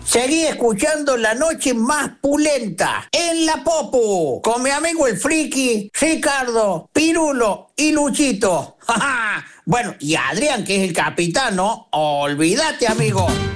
Seguí escuchando La Noche Más Pulenta en La Popu con mi amigo el Friki, Ricardo, Pirulo y Luchito. Bueno, y Adrián, que es el capitán, ¿no? Olvídate, amigo.